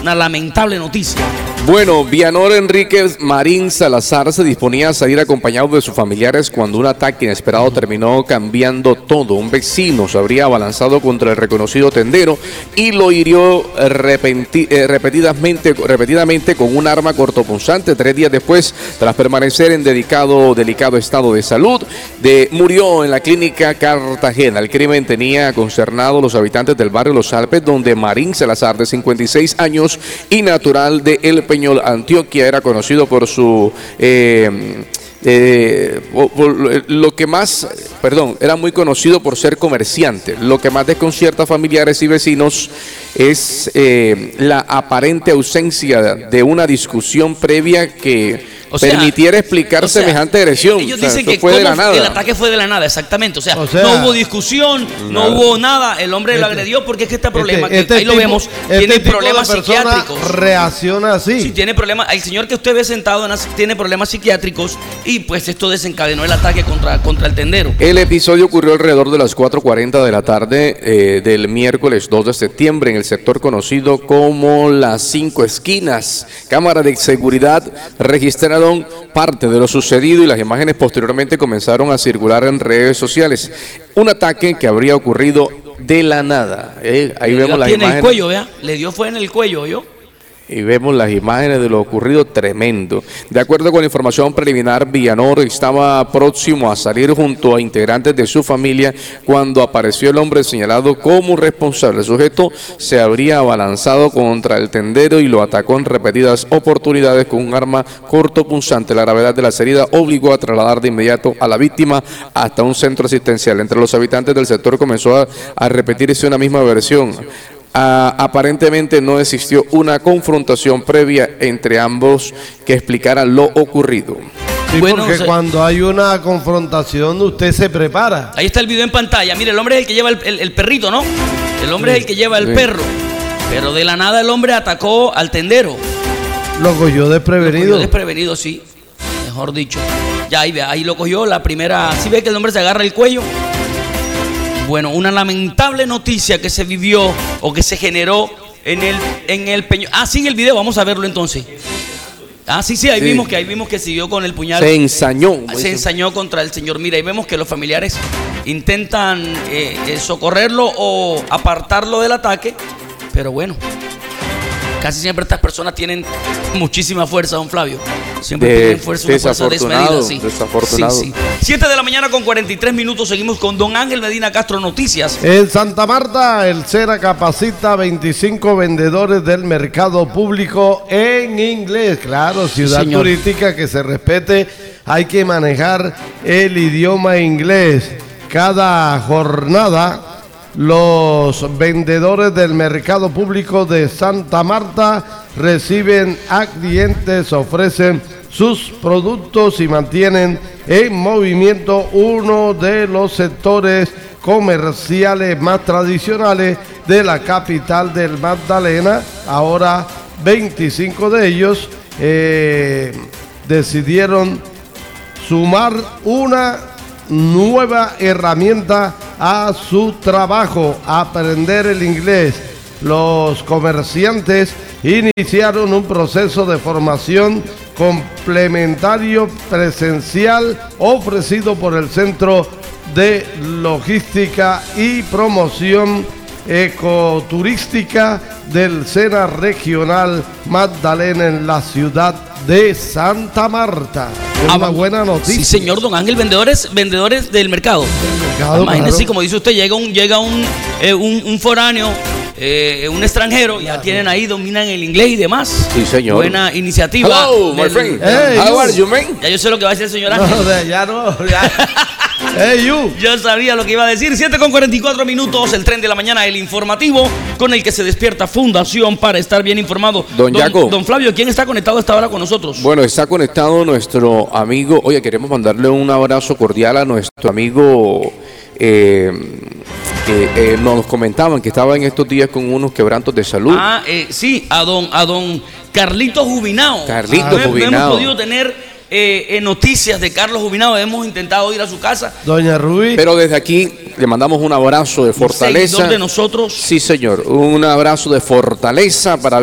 una lamentable noticia. Bueno, Vianor Enríquez Marín Salazar se disponía a salir acompañado de sus familiares cuando un ataque inesperado terminó cambiando todo. Un vecino se habría abalanzado contra el reconocido tendero y lo hirió repetidamente con un arma cortopunzante. 3 días después, tras permanecer en delicado estado de salud, murió en la clínica Cartagena. El crimen tenía concernado a los habitantes del barrio Los Alpes, donde Marín Salazar, de 56 años y natural de El Peñol, Antioquia, era conocido por su era muy conocido por ser comerciante. Lo que más desconcierta a familiares y vecinos es la aparente ausencia de una discusión previa que permitiera explicar semejante agresión. Ellos dicen que fue de la nada. El ataque fue de la nada, exactamente. O sea, no hubo discusión, no hubo nada. El hombre lo agredió porque es que este problema, ahí lo vemos, tiene problemas psiquiátricos. Reacciona así. Sí, tiene problemas. El señor que usted ve sentado tiene problemas psiquiátricos y pues esto desencadenó el ataque contra el tendero. El episodio ocurrió alrededor de las 4:40 de la tarde del miércoles 2 de septiembre en el sector conocido como Las 5 Esquinas. Cámaras de seguridad registraron parte de lo sucedido y las imágenes posteriormente comenzaron a circular en redes sociales. Un ataque que habría ocurrido de la nada. Ahí vemos las imágenes. En el cuello, vea, le dio fue en el cuello, ¿yo? Y vemos las imágenes de lo ocurrido, tremendo. De acuerdo con la información preliminar, Vianor estaba próximo a salir junto a integrantes de su familia cuando apareció el hombre señalado como responsable. El sujeto se habría abalanzado contra el tendero y lo atacó en repetidas oportunidades con un arma cortopunzante. La gravedad de las heridas obligó a trasladar de inmediato a la víctima hasta un centro asistencial. Entre los habitantes del sector comenzó a repetirse una misma versión. Aparentemente no existió una confrontación previa entre ambos que explicara lo ocurrido. Sí, porque cuando hay una confrontación usted se prepara. Ahí está el video en pantalla. Mire, el hombre es el que lleva el perrito, ¿no? El hombre es el que lleva el perro. Pero de la nada el hombre atacó al tendero. Lo cogió desprevenido. Lo cogió desprevenido, sí. Mejor dicho. Ya ahí lo cogió la primera. ¿Sí ve que el hombre se agarra el cuello? Bueno, una lamentable noticia que se vivió o que se generó en el Peñol. Sí, en el video, vamos a verlo entonces. Sí, ahí vimos que siguió con el puñal. Se ensañó. Se ensañó contra el señor. Mira, ahí vemos que los familiares intentan socorrerlo o apartarlo del ataque, pero bueno, casi siempre estas personas tienen muchísima fuerza, don Flavio. Siempre tienen fuerza, una fuerza desmedida. Sí. Desafortunado. Sí. 7 de la mañana con 43 minutos. Seguimos con don Ángel Medina Castro, noticias. En Santa Marta, el SENA capacita a 25 vendedores del mercado público en inglés. Claro, ciudad turística, que se respete, hay que manejar el idioma inglés. Cada jornada, los vendedores del mercado público de Santa Marta reciben a clientes, ofrecen sus productos y mantienen en movimiento uno de los sectores comerciales más tradicionales de la capital del Magdalena. Ahora 25 de ellos decidieron sumar una nueva herramienta a su trabajo, aprender el inglés. Los comerciantes iniciaron un proceso de formación complementario presencial ofrecido por el Centro de Logística y Promoción Ecoturística del SENA Regional Magdalena en la ciudad de Santa Marta. Una buena noticia. Sí, señor don Ángel, vendedores del mercado. Imagínese, claro. Como dice usted, llega un foráneo, un extranjero, ya tienen ahí, dominan el inglés y demás. Sí, señor. Buena iniciativa. Hello, my friend. Hey, how are you, man? Ya yo sé lo que va a decir el señor Ángel. Hey, you. Yo sabía lo que iba a decir. 7 con 44 minutos, el tren de la mañana, el informativo con el que se despierta Fundación para estar bien informado. Don Flavio, ¿quién está conectado a esta hora con nosotros? Bueno, está conectado nuestro amigo. Oye, queremos mandarle un abrazo cordial a nuestro amigo que nos comentaban que estaba en estos días con unos quebrantos de salud. Sí, a don Carlitos Jubinao. Carlitos Jubinao. No hemos podido tener noticias de Carlos Jubinao, hemos intentado ir a su casa. Doña Rubí. Pero desde aquí le mandamos un abrazo de fortaleza. ¿Seguidor de nosotros? Sí, señor, un abrazo de fortaleza para